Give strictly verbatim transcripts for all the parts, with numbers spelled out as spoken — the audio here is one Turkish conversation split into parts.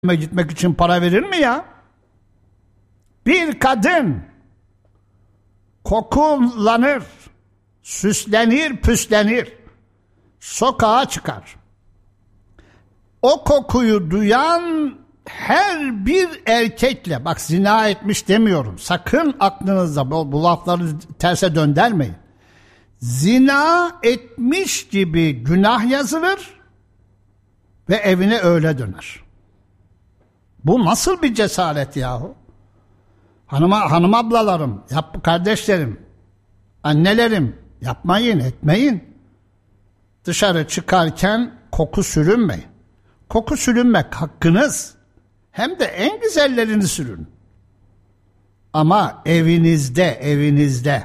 gitmek için para verir mi ya? Bir kadın kokulanır, süslenir, püslenir, sokağa çıkar. O kokuyu duyan her bir erkekle, bak zina etmiş demiyorum, sakın aklınızda bu, bu lafları terse döndürmeyin. Zina etmiş gibi günah yazılır ve evine öyle döner. Bu nasıl bir cesaret yahu? Hanıma, hanım ablalarım, yap, kardeşlerim, annelerim, yapmayın, etmeyin. Dışarı çıkarken koku sürünmeyin. Koku sürünmek hakkınız. Hem de en güzellerini sürün. Ama evinizde, evinizde.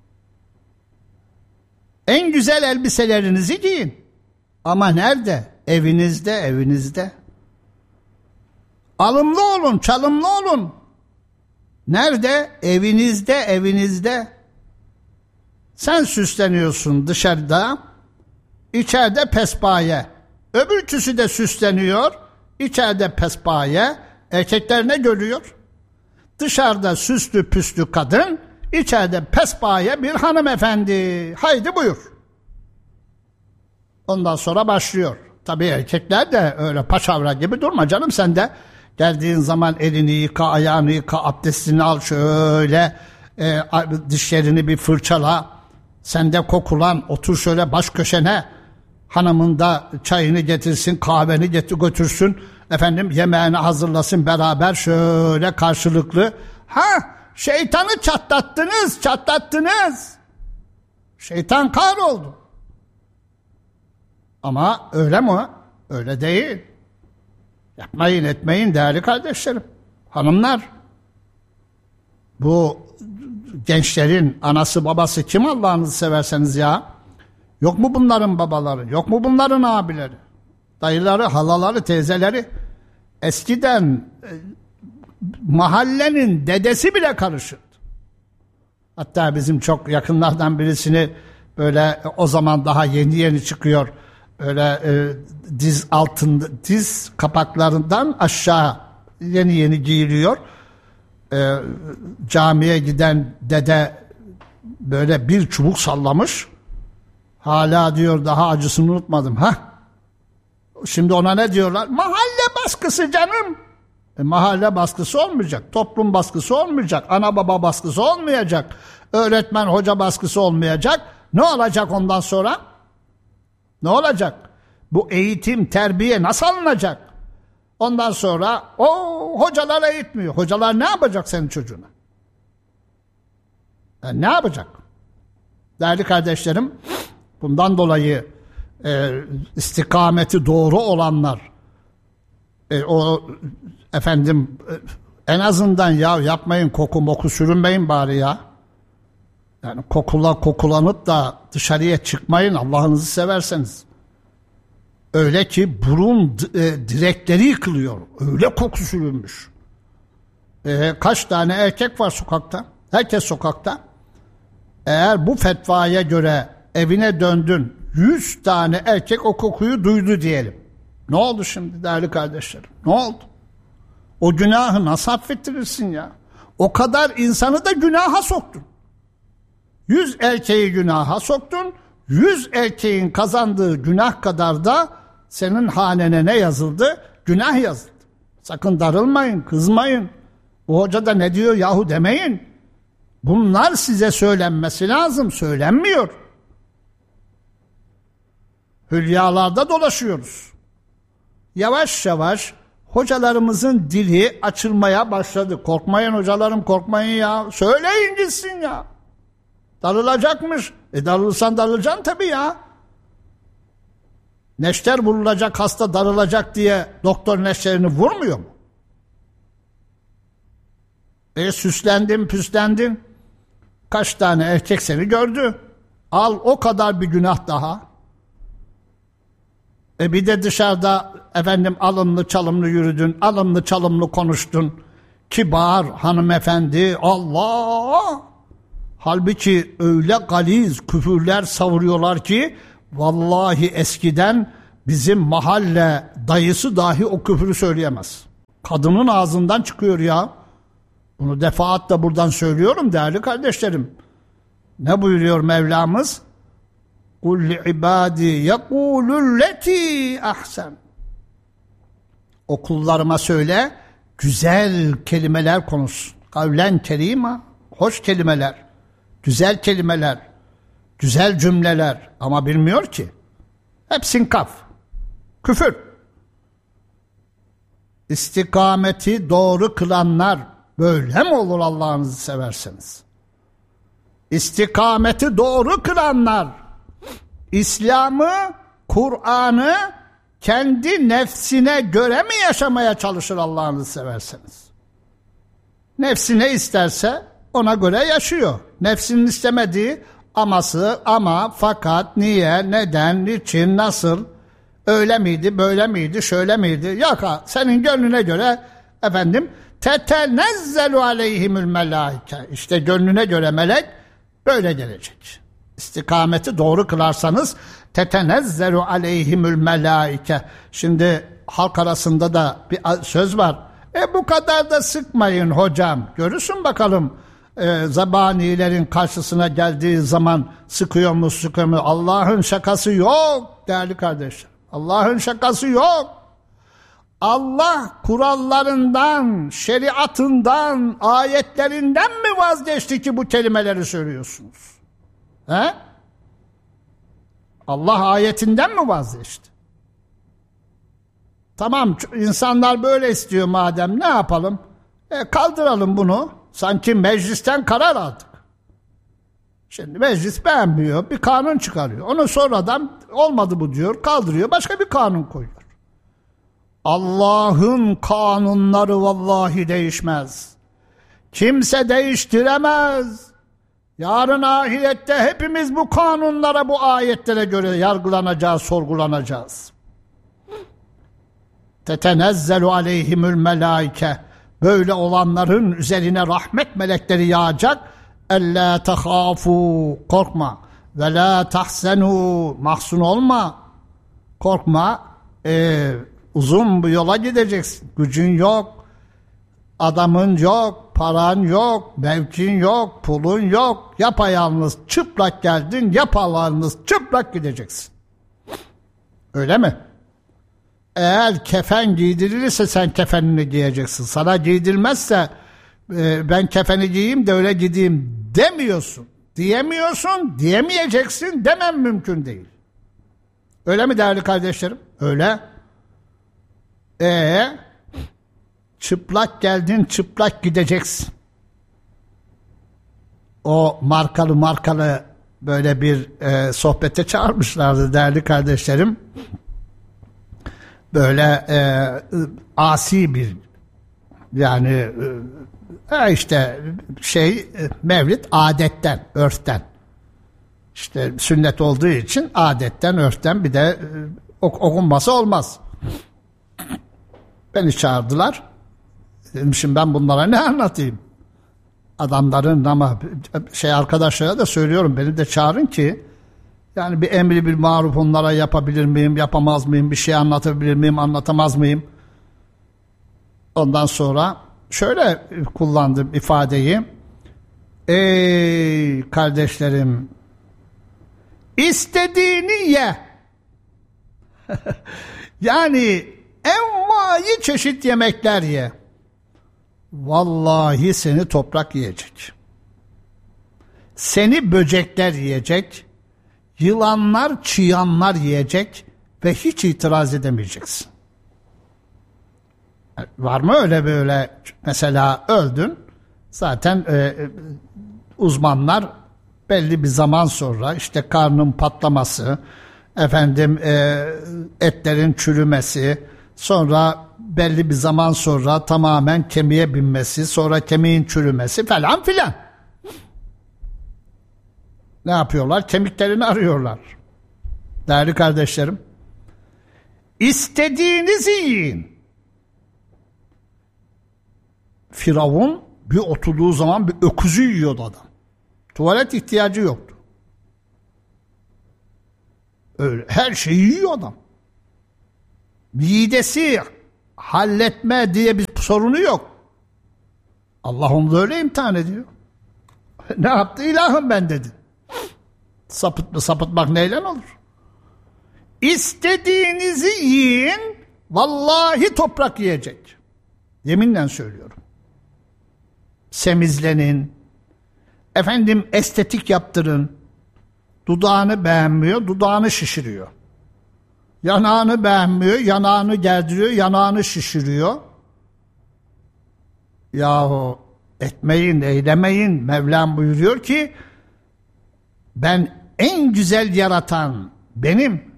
En güzel elbiselerinizi giyin. Ama nerede? Evinizde, evinizde. Alımlı olun, çalımlı olun. Nerede? Evinizde, evinizde. Sen süsleniyorsun dışarıda, içeride pespaye. Öbürküsü de süsleniyor, içeride pespaye. Erkekler ne görüyor? Dışarıda süslü püslü kadın, içeride pespaye bir hanımefendi. Haydi buyur. Ondan sonra başlıyor. Tabii erkekler de öyle paçavra gibi durma canım sen de. Geldiğin zaman elini yıka, ayağını yıka, abdestini al şöyle, e, dişlerini bir fırçala. Sen de kokulan, otur şöyle baş köşene. Hanımın da çayını getirsin, kahveni getir götürsün. Efendim yemeğini hazırlasın beraber şöyle karşılıklı. Ha, şeytanı çatlattınız, çatlattınız. Şeytan kahroldu. Ama öyle mi? Öyle değil. Yapmayın, etmeyin değerli kardeşlerim, hanımlar. Bu gençlerin anası babası kim Allah'ınızı severseniz ya? Yok mu bunların babaları? Yok mu bunların abileri? Dayıları, halaları, teyzeleri? Eskiden e, mahallenin dedesi bile karışırdı. Hatta bizim çok yakınlardan birisini böyle o zaman daha yeni yeni çıkıyor. Öyle e, diz altında, diz kapaklarından aşağı yeni yeni giyiliyor. E, camiye giden dede böyle bir çubuk sallamış. Hala diyor daha acısını unutmadım. Ha? Şimdi ona ne diyorlar? Mahalle baskısı canım. E, mahalle baskısı olmayacak. Toplum baskısı olmayacak. Ana baba baskısı olmayacak. Öğretmen hoca baskısı olmayacak. Ne olacak ondan sonra? Ne olacak? Bu eğitim, terbiye nasıl alınacak? Ondan sonra o hocalar eğitmiyor. Hocalar ne yapacak senin çocuğuna? Yani ne yapacak? Değerli kardeşlerim, bundan dolayı e, istikameti doğru olanlar e, o efendim e, en azından ya yapmayın, koku moku sürünmeyin bari ya. Yani kokula kokulanıp da dışarıya çıkmayın Allah'ınızı severseniz. Öyle ki burun e, direkleri yıkılıyor. Öyle koku sürünmüş. E, kaç tane erkek var sokakta? Herkes sokakta. Eğer bu fetvaya göre evine döndün, yüz tane erkek o kokuyu duydu diyelim. Ne oldu şimdi değerli kardeşlerim? Ne oldu? O günahı nasıl affettirirsin ya? O kadar insanı da günaha soktun. Yüz erkeği günaha soktun, yüz erkeğin kazandığı günah kadar da senin hanene ne yazıldı? Günah yazıldı. Sakın darılmayın, kızmayın. Bu hoca da ne diyor yahu demeyin. Bunlar size söylenmesi lazım, söylenmiyor. Hülyalarda dolaşıyoruz. Yavaş yavaş hocalarımızın dili açılmaya başladı. Korkmayın hocalarım, korkmayın ya. Söyleyin gitsin ya. Darılacakmış. E darılırsan darılacaksın tabii ya. Neşter vurulacak hasta darılacak diye doktor neşterini vurmuyor mu? E süslendin püslendin. Kaç tane erkek seni gördü. Al o kadar bir günah daha. E bir de dışarıda efendim alımlı çalımlı yürüdün. Alımlı çalımlı konuştun. Kibar hanımefendi. Allah! Halbuki öyle galiz küfürler savuruyorlar ki vallahi eskiden bizim mahalle dayısı dahi o küfürü söyleyemez. Kadının ağzından çıkıyor ya. Bunu defaatle buradan söylüyorum değerli kardeşlerim. Ne buyuruyor Mevlamız? قُلْ لِعِبَادِي يَقُولُ الَّتِي ahsen. O kullarıma söyle, güzel kelimeler konuşsun. Kavlen kerima, hoş kelimeler, güzel kelimeler, güzel cümleler. Ama bilmiyor ki. Hep sinkaf, küfür. İstikameti doğru kılanlar böyle mi olur Allah'ınızı severseniz? İstikameti doğru kılanlar, İslam'ı, Kur'an'ı kendi nefsine göre mi yaşamaya çalışır Allah'ınızı severseniz? Nefsi ne isterse ona göre yaşıyor. Nefsinin istemediği aması, ama, fakat, niye, neden, niçin, nasıl, öyle miydi, böyle miydi, şöyle miydi? Yok ha, senin gönlüne göre efendim tetenezzelu aleyhimül melaike. İşte gönlüne göre melek böyle gelecek. İstikameti doğru kılarsanız tetenezzelu aleyhimül melaike. Şimdi halk arasında da bir söz var. E bu kadar da sıkmayın hocam. Görürsün bakalım e, zabanilerin karşısına geldiği zaman sıkıyor mu sıkıyor mu? Allah'ın şakası yok değerli kardeşler. Allah'ın şakası yok. Allah kurallarından, şeriatından, ayetlerinden mi vazgeçti ki bu kelimeleri söylüyorsunuz? He? Allah ayetinden mi vazgeçti? Tamam, insanlar böyle istiyor madem, ne yapalım? E, kaldıralım bunu. Sanki meclisten karar aldık. Şimdi meclis beğenmiyor, bir kanun çıkarıyor. Onu sonradan olmadı bu diyor, kaldırıyor, başka bir kanun koyuyor. Allah'ın kanunları vallahi değişmez. Kimse değiştiremez. Yarın ahirette hepimiz bu kanunlara, bu ayetlere göre yargılanacağız, sorgulanacağız. Tetenezzelu aleyhimül melaike. Böyle olanların üzerine rahmet melekleri yağacak. Ellâ tehâfû, korkma. Ve lâ tahsenû, mahzun olma. Korkma. Ee, uzun bir yola gideceksin. Gücün yok. Adamın yok. Paran yok. Mevkin yok. Pulun yok. Yapayalnız çıplak geldin. Yapayalnız çıplak gideceksin. Öyle mi? Eğer kefen giydirilirse sen kefenini giyeceksin. Sana giydirilmezse e, ben kefeni giyeyim de öyle gideyim demiyorsun. Diyemiyorsun, diyemeyeceksin, demem mümkün değil. Öyle mi değerli kardeşlerim? Öyle. Ee, çıplak geldin, çıplak gideceksin. O markalı markalı böyle bir e, sohbete çağırmışlardı değerli kardeşlerim. Böyle e, asi bir, yani e, işte şey e, mevlid adetten, örften. İşte sünnet olduğu için adetten, örften, bir de e, okunması olmaz. Beni çağırdılar. Dedim şimdi ben bunlara ne anlatayım? Adamların ama şey arkadaşlara da söylüyorum, beni de çağırın ki yani bir emri bir maruf onlara yapabilir miyim, yapamaz mıyım, bir şey anlatabilir miyim, anlatamaz mıyım? Ondan sonra şöyle kullandım ifadeyi. Ey kardeşlerim, istediğini ye. Yani envai çeşit yemekler ye. Vallahi seni toprak yiyecek. Seni böcekler yiyecek. Yılanlar, çıyanlar yiyecek ve hiç itiraz edemeyeceksin. Var mı öyle böyle, mesela öldün, zaten e, uzmanlar belli bir zaman sonra işte karnın patlaması, efendim e, etlerin çürümesi, sonra belli bir zaman sonra tamamen kemiğe binmesi, sonra kemiğin çürümesi falan filan. Ne yapıyorlar? Kemiklerini arıyorlar. Değerli kardeşlerim, İstediğinizi yiyin. Firavun bir oturduğu zaman bir öküzü yiyordu adam. Tuvalet ihtiyacı yoktu. Öyle her şeyi yiyor adam. Midesi halletme diye bir sorunu yok. Allah onu da öyle imtihan ediyor. Ne yaptı? İlahım ben dedi. Sapıtma, sapıtmak neyle olur? İstediğinizi yiyin, vallahi toprak yiyecek. Yeminle söylüyorum. Semizlenin, efendim estetik yaptırın. Dudağını beğenmiyor, dudağını şişiriyor. Yanağını beğenmiyor, yanağını gerdiriyor, yanağını şişiriyor. Yahu etmeyin, eylemeyin. Mevlam buyuruyor ki ben en güzel yaratan benim.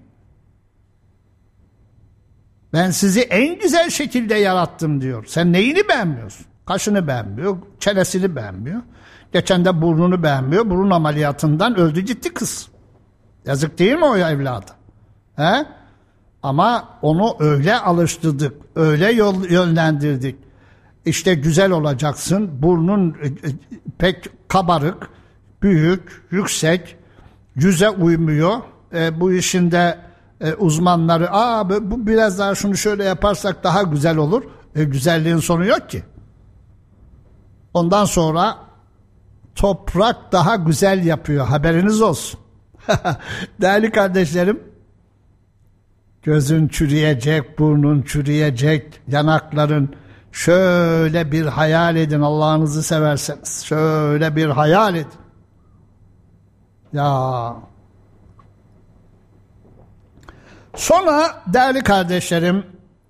Ben sizi en güzel şekilde yarattım diyor. Sen neyini beğenmiyorsun? Kaşını beğenmiyor, çenesini beğenmiyor. Geçen de burnunu beğenmiyor. Burun ameliyatından öldü gitti kız. Yazık değil mi o evladı? He? Ama onu öyle alıştırdık, öyle yol, yönlendirdik. İşte güzel olacaksın, burnun pek kabarık, büyük, yüksek, yüze uymuyor. E, bu işin de e, uzmanları, aa bu biraz daha şunu şöyle yaparsak daha güzel olur. E, güzelliğin sonu yok ki. Ondan sonra toprak daha güzel yapıyor, haberiniz olsun. Değerli kardeşlerim, gözün çürüyecek, burnun çürüyecek, yanakların, şöyle bir hayal edin Allah'ınızı severseniz. Şöyle bir hayal edin. Ya. Sonra değerli kardeşlerim,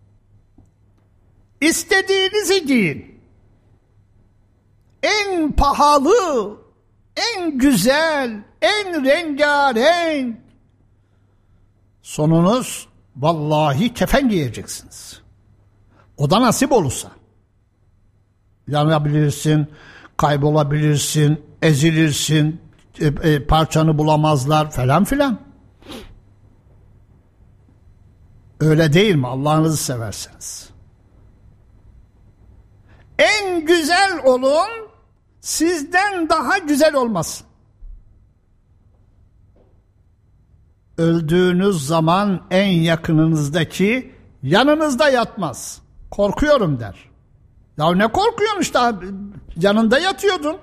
istediğinizi giyin. En pahalı, en güzel, en rengarenk. Sonunuz vallahi kefen giyeceksiniz. O da nasip olursa. Yanabilirsin, kaybolabilirsin, ezilirsin, e, e, parçanı bulamazlar falan filan. Öyle değil mi Allah'ınızı severseniz? En güzel olun, sizden daha güzel olmasın. Öldüğünüz zaman en yakınınızdaki yanınızda yatmaz. Korkuyorum der. Ya ne korkuyorsun işte, yanında yatıyordun.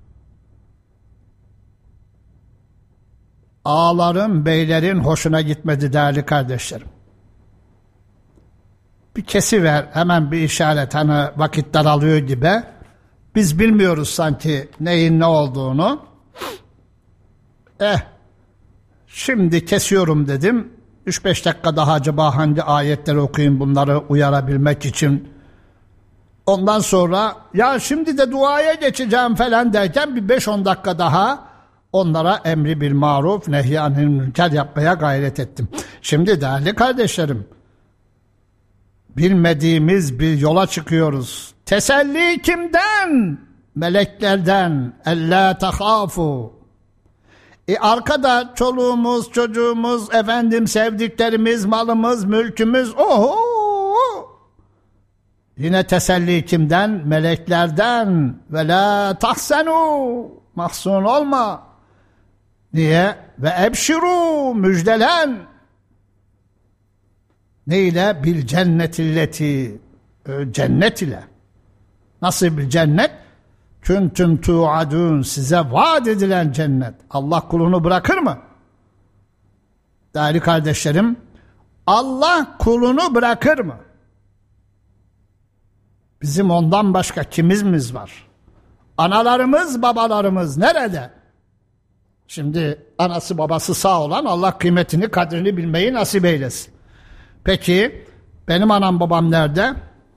Ağaların, beylerin hoşuna gitmedi değerli kardeşlerim. Bir kesiver, hemen bir işaret, hani vakit daralıyor gibi. Biz bilmiyoruz sanki neyin ne olduğunu. Eh, şimdi kesiyorum dedim. üç beş dakika daha acaba hangi ayetleri okuyayım bunları uyarabilmek için. Ondan sonra ya şimdi de duaya geçeceğim falan derken bir beş on dakika daha onlara emri bil maruf nehyanil münker yapmaya gayret ettim. Şimdi değerli kardeşlerim, bilmediğimiz bir yola çıkıyoruz. Teselli kimden? Meleklerden. Ellâ tehâfû. E arkada çoluğumuz, çocuğumuz, efendim sevdiklerimiz, malımız, mülkümüz, oho! Yine teselli kimden? Meleklerden. Ve la tahsenû. Mahzun olma. Niye? Ve ebşirû. Müjdelen. Ne ile? Bil cennetilleti. Cennet ile. Nasıl bir cennet? Küntüm tu'adun, size vaat edilen cennet. Allah kulunu bırakır mı? Değerli kardeşlerim, Allah kulunu bırakır mı? Bizim ondan başka kimimiz var? Analarımız, babalarımız nerede? Şimdi anası babası sağ olan Allah kıymetini, kadrini bilmeyi nasip eylesin. Peki benim anam babam nerede?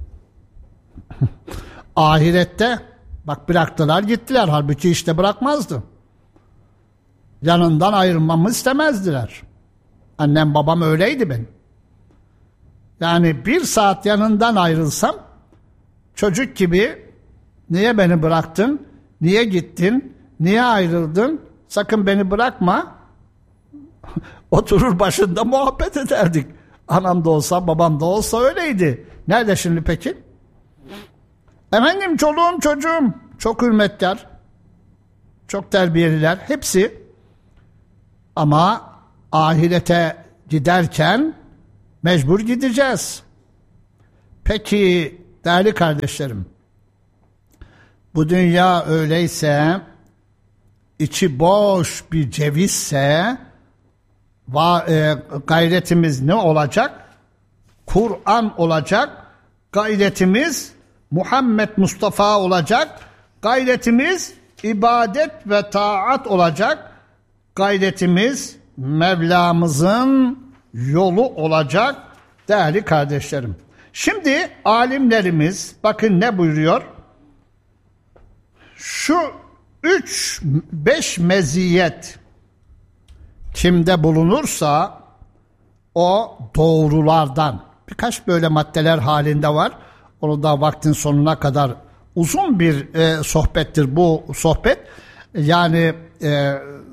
Ahirette. Bak bıraktılar gittiler, halbuki işte bırakmazdı. Yanından ayrılmamı istemezdiler. Annem babam öyleydi benim. Yani bir saat yanından ayrılsam çocuk gibi, niye beni bıraktın, niye gittin, niye ayrıldın, sakın beni bırakma. Oturur başında muhabbet ederdik. Anam da olsa babam da olsa öyleydi. Nerede şimdi peki? Efendim çoluğum çocuğum çok hürmetler, çok terbiyeliler hepsi, ama ahirete giderken mecbur gideceğiz. Peki değerli kardeşlerim, bu dünya öyleyse, içi boş bir cevizse va, e, gayretimiz ne olacak? Kur'an olacak. Gayretimiz Muhammed Mustafa olacak. Gayretimiz ibadet ve taat olacak. Gayretimiz Mevlamızın yolu olacak değerli kardeşlerim. Şimdi alimlerimiz bakın ne buyuruyor? Şu üç, beş meziyet kimde bulunursa o doğrulardan, birkaç böyle maddeler halinde var. Onu da vaktin sonuna kadar uzun bir e, sohbettir bu sohbet. Yani e,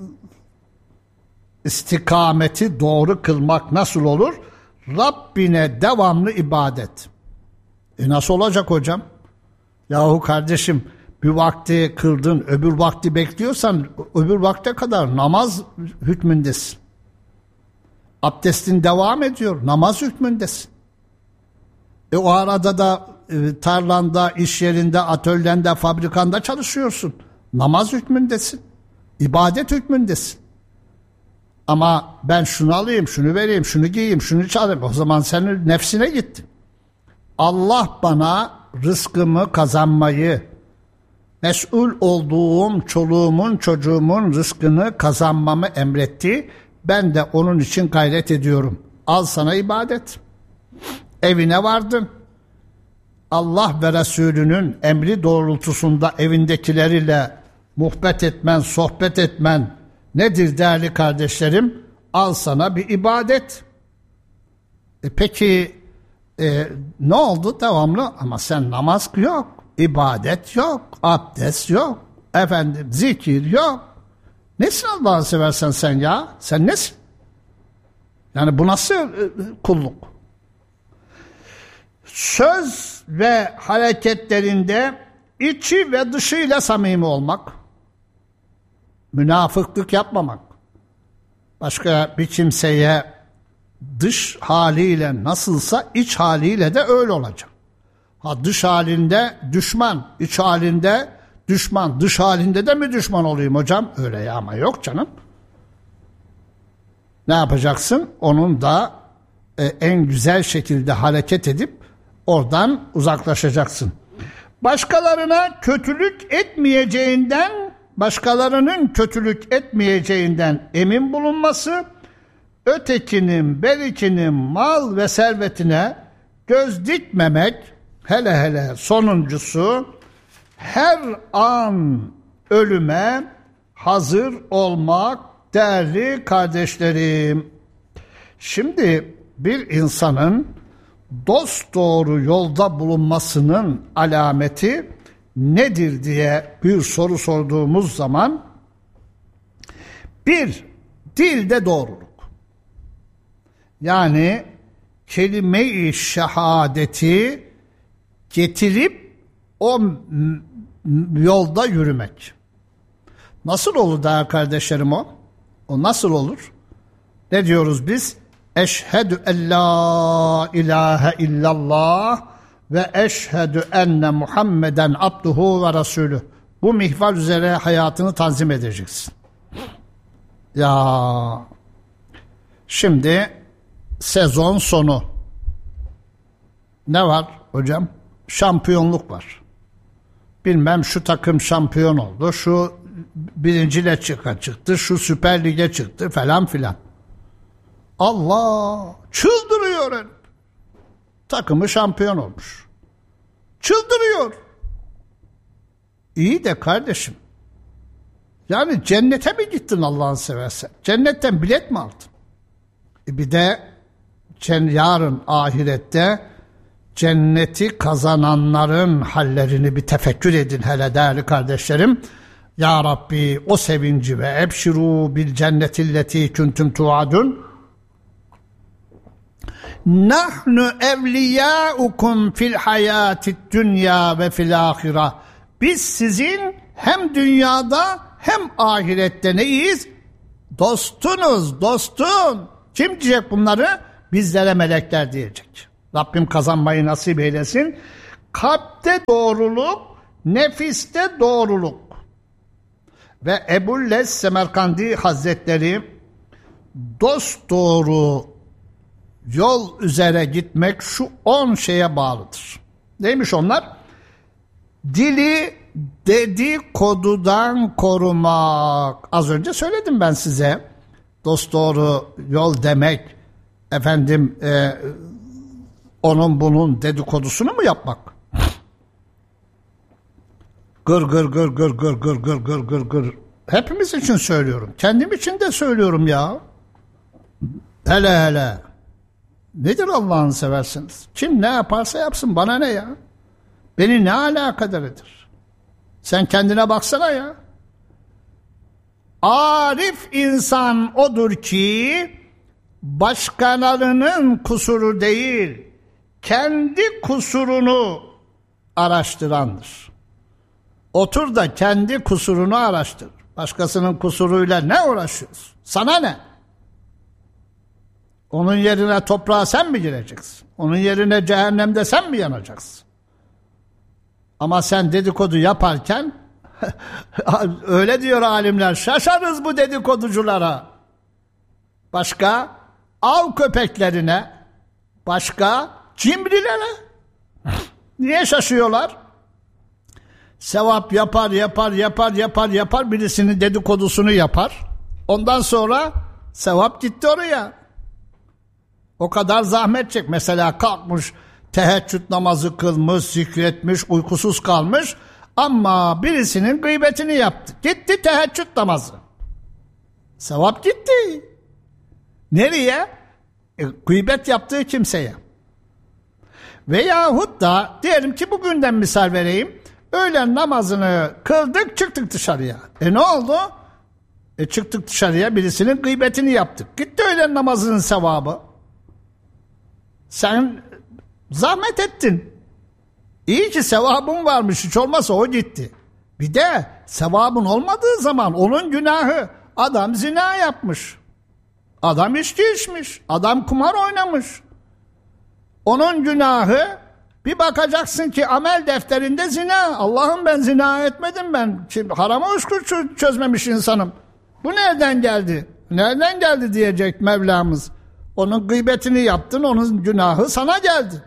istikameti doğru kılmak nasıl olur? Rabbine devamlı ibadet. E nasıl olacak hocam? Yahu kardeşim, bir vakti kıldın, öbür vakti bekliyorsan öbür vakte kadar namaz hükmündesin. Abdestin devam ediyor, namaz hükmündesin. E o arada da e, tarlanda, iş yerinde, atölyende, fabrikanda çalışıyorsun. Namaz hükmündesin. İbadet hükmündesin. Ama ben şunu alayım, şunu vereyim, şunu giyeyim, şunu çalayım. O zaman senin nefsine gittin. Allah bana rızkımı kazanmayı, mesul olduğum çoluğumun, çocuğumun rızkını kazanmamı emretti. Ben de onun için gayret ediyorum. Al sana ibadet. Evine vardın. Allah ve Resulünün emri doğrultusunda evindekileriyle muhabbet etmen, sohbet etmen nedir değerli kardeşlerim? Al sana bir ibadet. E peki e, ne oldu devamlı? Ama sen namaz yok, ibadet yok, abdest yok, efendim zikir yok. Nesin Allah'ını seversen sen ya? Sen nesin? Yani bu nasıl e, kulluk? Söz ve hareketlerinde içi ve dışıyla samimi olmak, münafıklık yapmamak, başka bir kimseye dış haliyle nasılsa iç haliyle de öyle olacak. Ha dış halinde düşman, iç halinde düşman, dış halinde de mi düşman olayım hocam? Öyle ya, ama yok canım. Ne yapacaksın? Onun da e, en güzel şekilde hareket edip oradan uzaklaşacaksın. Başkalarına kötülük etmeyeceğinden, başkalarının kötülük etmeyeceğinden emin bulunması, ötekinin, berikinin mal ve servetine göz dikmemek, hele hele sonuncusu, her an ölüme hazır olmak değerli kardeşlerim. Şimdi bir insanın dosdoğru yolda bulunmasının alameti nedir diye bir soru sorduğumuz zaman, bir, dilde doğruluk. Yani kelime-i şehadeti getirip o yolda yürümek. Nasıl olur değerli kardeşlerim o? O nasıl olur? Ne diyoruz biz? Eşhedü en la ilahe illallah ve eşhedü enne Muhammeden abduhu ve rasulü. Bu mihval üzere hayatını tanzim edeceksin. Ya şimdi sezon sonu. Ne var hocam? Şampiyonluk var. Bilmem şu takım şampiyon oldu, şu birinciyle çıktı, şu Süper Lig'e çıktı falan filan. Allah! Çıldırıyor herif. Takımı şampiyon olmuş. Çıldırıyor. İyi de kardeşim, yani cennete mi gittin Allah'ını seversen? Cennetten bilet mi aldın? E bir de yarın ahirette cenneti kazananların hallerini bir tefekkür edin hele değerli kardeşlerim. Ya Rabbi o sevinci ve ebşiru bil cennetilleti kuntum tuadun. Nahnu evliyaukum fil hayatid dünya ve fil ahire. Biz sizin hem dünyada hem ahirette neyiz? Dostunuz, dostun. Kim diyecek bunları? Bizlere melekler diyecek. Rabbim kazanmayı nasip eylesin. Kalpte doğruluk, nefiste doğruluk. Ve Ebu'l-Lez Semerkandi Hazretleri dost doğru yol üzere gitmek şu on şeye bağlıdır. Neymiş onlar? Dili dedikodudan korumak. Az önce söyledim ben size. Dost doğru yol demek, efendim e, onun bunun dedikodusunu mu yapmak? Gır gır gır gır gır gır gır gır gır gır. Hepimiz için söylüyorum. Kendim için de söylüyorum ya. Hele hele. Nedir Allah'ını seversiniz? Kim ne yaparsa yapsın, bana ne ya? Beni ne alakadar eder? Sen kendine baksana ya. Arif insan odur ki başkalarının kusuru değil, kendi kusurunu araştırandır. Otur da kendi kusurunu araştır. Başkasının kusuruyla ne uğraşıyorsun? Sana ne? Onun yerine toprağa sen mi gireceksin? Onun yerine cehennemde sen mi yanacaksın? Ama sen dedikodu yaparken öyle diyor alimler, şaşarız bu dedikoduculara. Başka av köpeklerine, başka cimrilere. Niye şaşıyorlar? Sevap yapar, yapar, yapar, yapar, yapar, birisinin dedikodusunu yapar. Ondan sonra sevap gitti oraya. O kadar zahmet çek. Mesela kalkmış, teheccüd namazı kılmış, zikretmiş, uykusuz kalmış. Ama birisinin gıybetini yaptı. Gitti teheccüd namazı. Sevap gitti. Nereye? E, gıybet yaptığı kimseye. Veyahut da diyelim ki bugünden misal vereyim. Öğlen namazını kıldık, çıktık dışarıya. E ne oldu? E çıktık dışarıya, birisinin gıybetini yaptık. Gitti öğlen namazının sevabı. Sen zahmet ettin. İyi ki sevabın varmış, hiç olmazsa o gitti. Bir de sevabın olmadığı zaman onun günahı. Adam zina yapmış. Adam içki içmiş. Adam kumar oynamış. Onun günahı, bir bakacaksın ki amel defterinde zina. Allah'ım ben zina etmedim ben. Şimdi harama uçku çözmemiş insanım. Bu nereden geldi? Nereden geldi diyecek Mevlamız. Onun gıybetini yaptın, onun günahı sana geldi.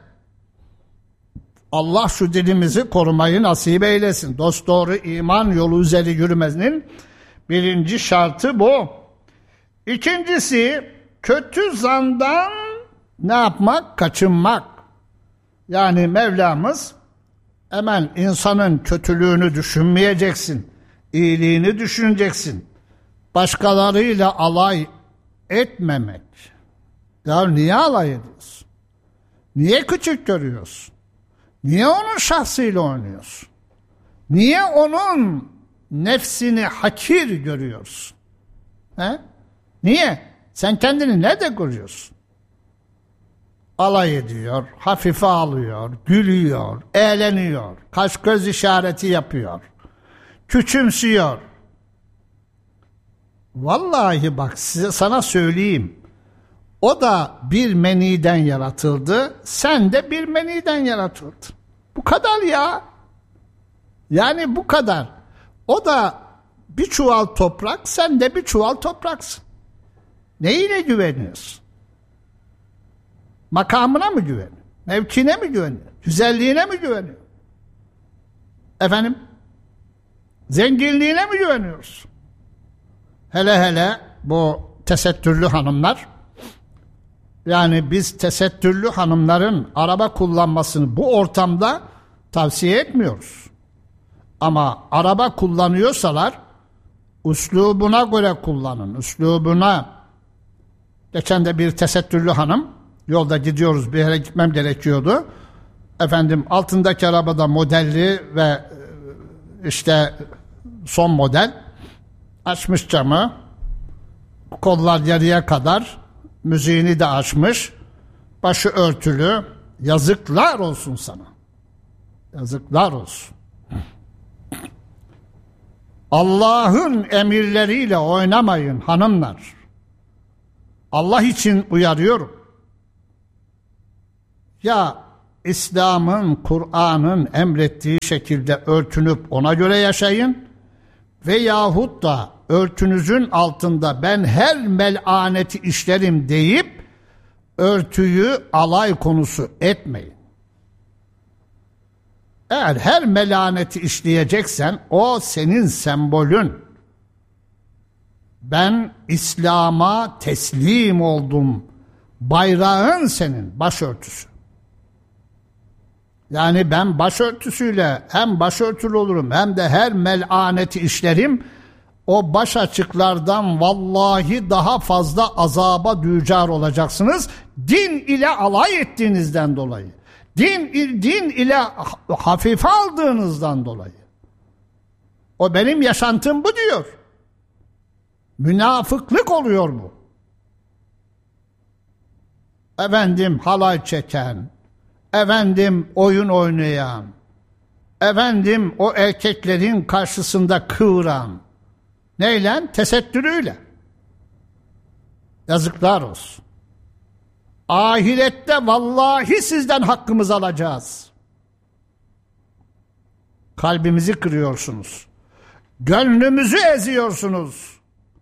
Allah şu dilimizi korumayı nasip eylesin. Dosdoğru iman yolu üzeri yürümenin birinci şartı bu. İkincisi, kötü zandan ne yapmak? Kaçınmak. Yani Mevlamız hemen insanın kötülüğünü düşünmeyeceksin. İyiliğini düşüneceksin. Başkalarıyla alay etmemek. Ya niye alay ediyorsun? Niye küçük görüyorsun? Niye onun şahsıyla oynuyorsun? Niye onun nefsini hakir görüyorsun? He? Niye? Sen kendini nerede görüyorsun? Alay ediyor, hafife alıyor, gülüyor, eğleniyor, kaş göz işareti yapıyor, küçümsüyor. Vallahi bak size sana söyleyeyim. O da bir meniden yaratıldı, sen de bir meniden yaratıldın. Bu kadar ya. Yani bu kadar. O da bir çuval toprak, sen de bir çuval topraksın. Neyine güveniyorsun? Makamına mı güveniyor? Mevkine mi güveniyor? Güzelliğine mi güveniyor? Efendim? Zenginliğine mi güveniyoruz? Hele hele bu tesettürlü hanımlar, yani biz tesettürlü hanımların araba kullanmasını bu ortamda tavsiye etmiyoruz. Ama araba kullanıyorsalar üslubuna göre kullanın. Üslubuna. Geçen de bir tesettürlü hanım, yolda gidiyoruz, bir yere gitmem gerekiyordu. Efendim altındaki arabada modelli ve işte son model, açmış camı, kollar yarıya kadar, müziğini de açmış, başı örtülü. Yazıklar olsun sana. Yazıklar olsun. Allah'ın emirleriyle oynamayın hanımlar. Allah için uyarıyorum. Ya İslam'ın, Kur'an'ın emrettiği şekilde örtünüp ona göre yaşayın veyahut da örtünüzün altında ben her melaneti işlerim deyip örtüyü alay konusu etmeyin. Eğer her melaneti işleyeceksen o senin sembolün. Ben İslam'a teslim oldum. Bayrağın senin başörtüsü. Yani ben başörtüsüyle hem başörtülü olurum hem de her melaneti işlerim. O baş açıklardan vallahi daha fazla azaba düçar olacaksınız. Din ile alay ettiğinizden dolayı. Din, din ile hafife aldığınızdan dolayı. O benim yaşantım bu diyor. Münafıklık oluyor bu. Efendim halay çeken, efendim oyun oynayan, efendim o erkeklerin karşısında kıvıran, neyle? Tesettürüyle. Yazıklar olsun. Ahirette vallahi sizden hakkımızı alacağız. Kalbimizi kırıyorsunuz. Gönlümüzü eziyorsunuz.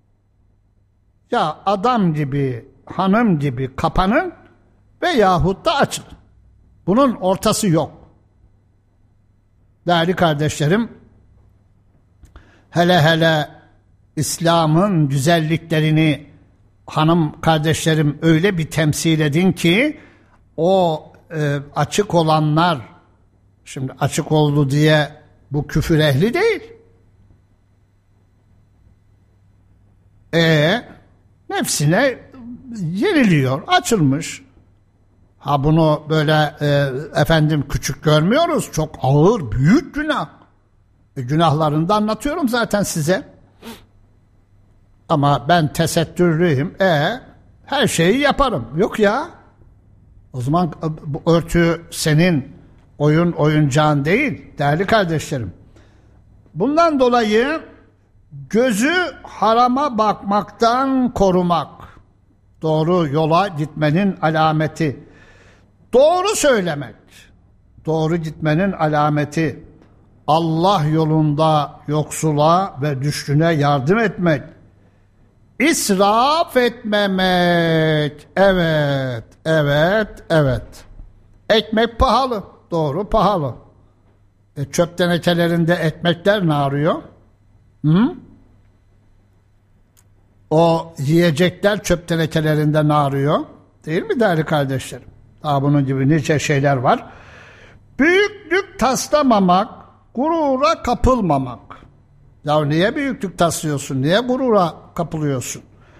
Ya adam gibi, hanım gibi kapanın veyahut da açın. Bunun ortası yok. Değerli kardeşlerim, hele hele İslam'ın güzelliklerini hanım kardeşlerim öyle bir temsil edin ki o e, açık olanlar, şimdi açık oldu diye bu küfür ehli değil. E nefsine yeniliyor, açılmış. Ha bunu böyle e, efendim küçük görmüyoruz. Çok ağır, büyük günah. E, günahlarını da anlatıyorum zaten size. Ama ben tesettürlüyüm. E her şeyi yaparım. Yok ya. O zaman bu örtü senin oyun oyuncağın değil değerli kardeşlerim. Bundan dolayı gözü harama bakmaktan korumak. Doğru yola gitmenin alameti. Doğru söylemek. Doğru gitmenin alameti. Allah yolunda yoksula ve düşküne yardım etmek. İsraf etmemek. Evet, evet, evet. Ekmek pahalı. Doğru pahalı. E, çöp tenekelerinde ekmekler ne arıyor? Hı? O yiyecekler çöp tenekelerinde ne arıyor? Değil mi değerli kardeşlerim? Daha bunun gibi nice şeyler var. Büyüklük taslamamak, gurura kapılmamak. Ya niye büyüklük taslıyorsun? Niye gurura kapılıyorsun?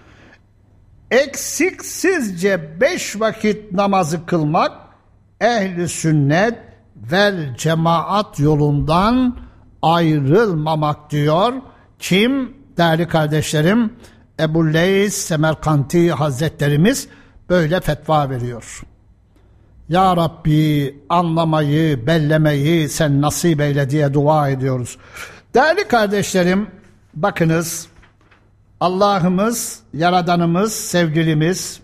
Eksiksizce beş vakit namazı kılmak, ehli sünnet vel cemaat yolundan ayrılmamak diyor. Kim? Değerli kardeşlerim, Ebu Leys Semerkanti Hazretlerimiz böyle fetva veriyor. Ya Rabbi anlamayı, bellemeyi sen nasip eyle diye dua ediyoruz. Değerli kardeşlerim, bakınız Allah'ımız, Yaradanımız, sevgilimiz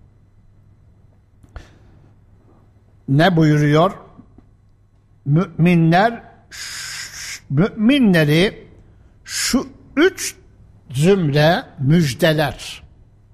ne buyuruyor? Müminler, müminleri şu üç zümre müjdeler.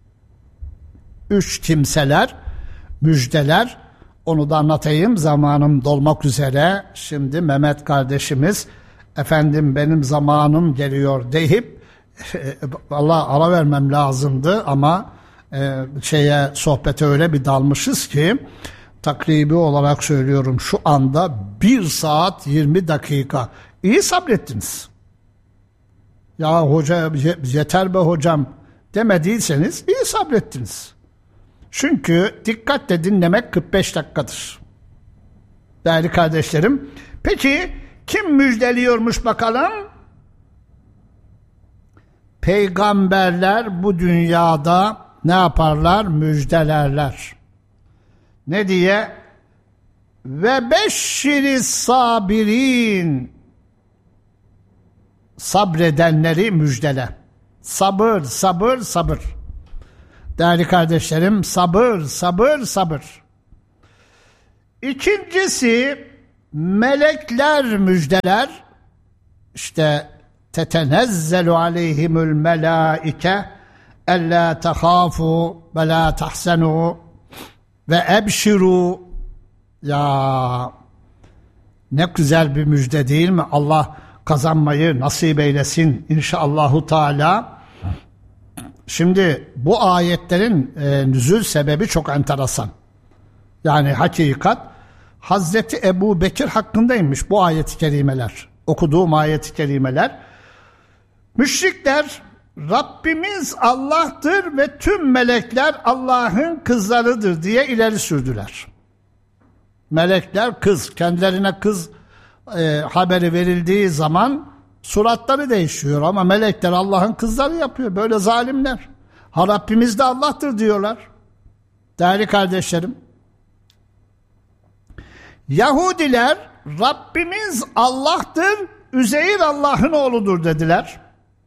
Üç kimseler müjdeler. Onu da anlatayım. Zamanım dolmak üzere. Şimdi Mehmet kardeşimiz efendim benim zamanım geliyor deyip vallahi ara vermem lazımdı ama e, şeye sohbete öyle bir dalmışız ki takribi olarak söylüyorum şu anda bir saat yirmi dakika. İyi sabrettiniz. Ya hoca yeter be hocam demediyseniz iyi sabrettiniz. Çünkü dikkatle dinlemek kırk beş dakikadır. Değerli kardeşlerim. Peki kim müjdeliyormuş bakalım? Peygamberler bu dünyada ne yaparlar? Müjdelerler. Ne diye? Ve beşşiri sabirin. Sabredenleri müjdele. Sabır, sabır, sabır. Değerli kardeşlerim, sabır, sabır, sabır. İkincisi, melekler müjdeler. İşte tetenezzelu aleyhimül melaike ella tehâfû ve lâ tahsenû ve ebşirû. Ya ne güzel bir müjde değil mi? Allah kazanmayı nasip eylesin inşallahü teâlâ. Şimdi bu ayetlerin e, nüzul sebebi çok enteresan. Yani hakikat Hazreti Ebu Bekir hakkındaymış bu ayet-i kerimeler. Okuduğum ayet-i kerimeler. Müşrikler Rabbimiz Allah'tır ve tüm melekler Allah'ın kızlarıdır diye ileri sürdüler. Melekler kız, kendilerine kız e, haberi verildiği zaman suratları değişiyor ama melekler Allah'ın kızları yapıyor. Böyle zalimler. Ha Rabbimiz de Allah'tır diyorlar. Değerli kardeşlerim, Yahudiler Rabbimiz Allah'tır, Üzeyir Allah'ın oğludur dediler.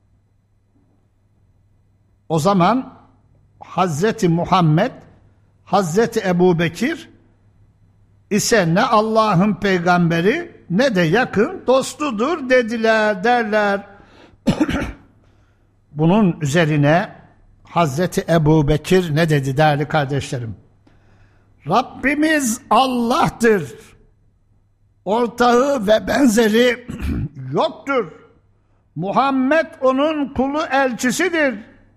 O zaman Hazreti Muhammed, Hazreti Ebu Bekir ise ne Allah'ın peygamberi ne de yakın dostudur dediler derler. Bunun üzerine Hazreti Ebu Bekir ne dedi değerli kardeşlerim? Rabbimiz Allah'tır. Ortağı ve benzeri yoktur. Muhammed onun kulu elçisidir.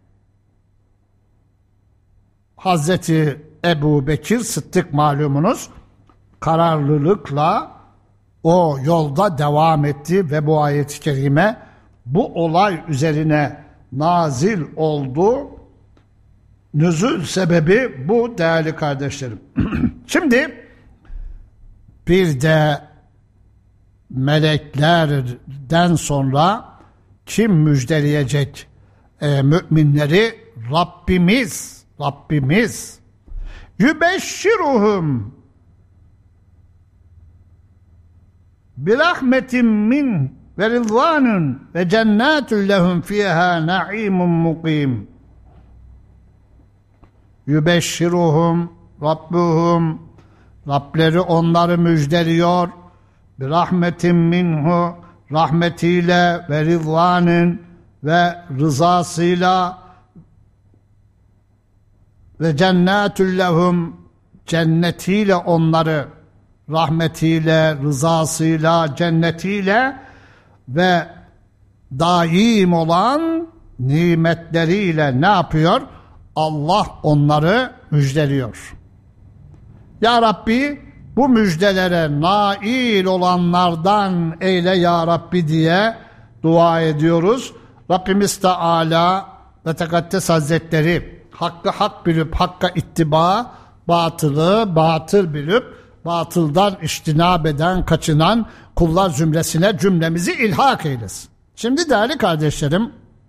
Hazreti Ebu Bekir Sıddık malumunuz kararlılıkla o yolda devam etti ve bu ayet-i kerime bu olay üzerine nazil oldu. Nüzul sebebi bu değerli kardeşlerim. Şimdi bir de meleklerden sonra kim müjdeleyecek e, müminleri? Rabbimiz, Rabbimiz. Yübeşşiruhum bi rahmetin min ve ridvanun ve cennetun lehum fiha na'imun mukim. Yübeşşiruhum Rabbuhum, Rableri onları müjdeliyor. Bir rahmetin minhu, rahmetiyle ve ridvanın ve rızasıyla ve cennetun lehum, cennetiyle onları, rahmetiyle, rızasıyla, cennetiyle ve daim olan nimetleriyle ne yapıyor? Allah onları müjdeliyor. Ya Rabbi, bu müjdelere nail olanlardan eyle ya Rabbi diye dua ediyoruz. Rabbimiz Teala ve Tekaddes Hazretleri hakkı hak bilip hakka ittiba, batılı batıl bilip batıldan iştinab eden, kaçınan kullar zümresine cümlemizi ilhak eylesin. Şimdi değerli kardeşlerim,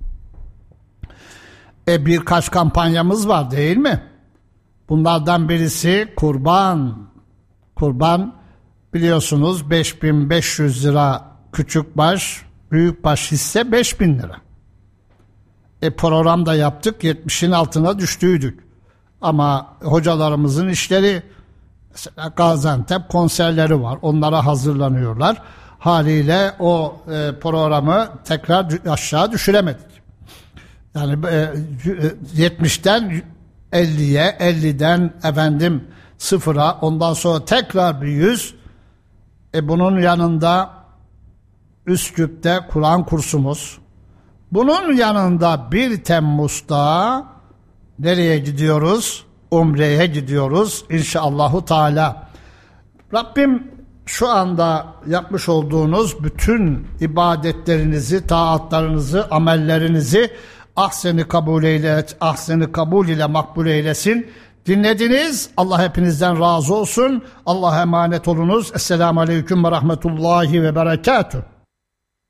e birkaç kampanyamız var değil mi? Bunlardan birisi kurban. Kurban biliyorsunuz beş bin beş yüz lira küçük baş, büyük baş hisse beş bin lira. E program da yaptık, yetmişin altına düştüydük. Ama hocalarımızın işleri, mesela Gaziantep konserleri var, onlara hazırlanıyorlar. Haliyle o e, programı tekrar aşağı düşüremedik. Yani e, yetmişten elliye, elliden efendim sıfıra, ondan sonra tekrar bir yüz. E bunun yanında Üsküp'te Kur'an kursumuz. Bunun yanında bir Temmuz'da nereye gidiyoruz? Umre'ye gidiyoruz inşallahü teala. Rabbim şu anda yapmış olduğunuz bütün ibadetlerinizi, taatlarınızı, amellerinizi ahseni kabul eyle, ahseni kabul ile makbul eylesin. Dinlediniz. Allah hepinizden razı olsun. Allah'a emanet olunuz. Esselamu Aleyküm ve Rahmetullahi ve Berekatuhu.